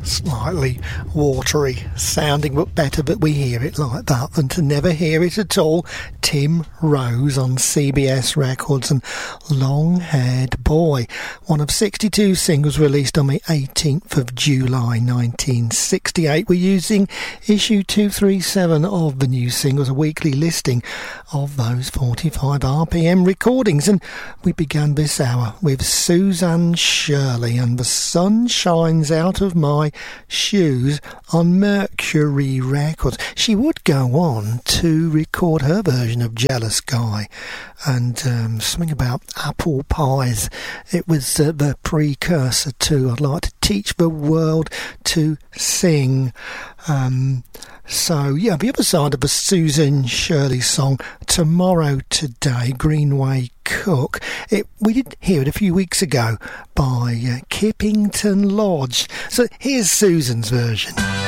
Slightly watery sounding, but better that we hear it like that than to never hear it at all. Tim Rose on CBS Records and Long Haired Boy, one of 62 singles released on the 18th of July 1968. We're using issue 237 of the new singles, a weekly listing of those 45 RPM recordings, and we began this hour with Suzanne Shirley and The Sun Shines Out of My Shoes on Mercury Records. She would go on to record her version of Jealous Guy and something about apple pies. It was the precursor to I'd Like to Teach the World to Sing. So, yeah, the other side of the Susan Shirley song, Tomorrow Today, Greenway Cook. We did hear it a few weeks ago by Kippington Lodge. So here's Susan's version.